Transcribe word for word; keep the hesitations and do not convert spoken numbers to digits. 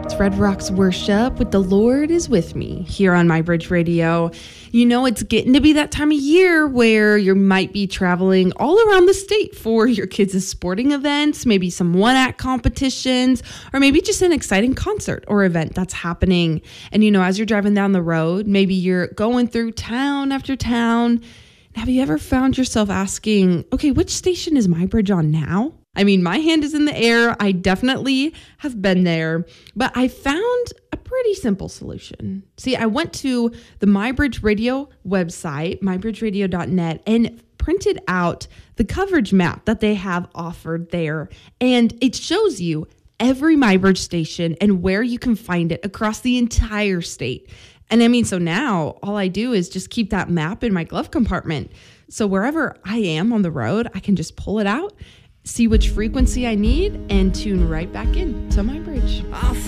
Red Rocks Worship with The Lord is With Me here on My Bridge Radio. You know, it's getting to be that time of year where you might be traveling all around the state for your kids' sporting events, maybe some one-act competitions, or maybe just an exciting concert or event that's happening. And, you know, as you're driving down the road, maybe you're going through town after town. Have you ever found yourself asking, okay, which station is My Bridge on now? I mean, my hand is in the air. I definitely have been there, but I found a pretty simple solution. See, I went to the My Bridge Radio website, my bridge radio dot net, and printed out the coverage map that they have offered there. And it shows you every My Bridge station and where you can find it across the entire state. And I mean, so now all I do is just keep that map in my glove compartment. So wherever I am on the road, I can just pull it out, see which frequency I need, and tune right back in to My Bridge.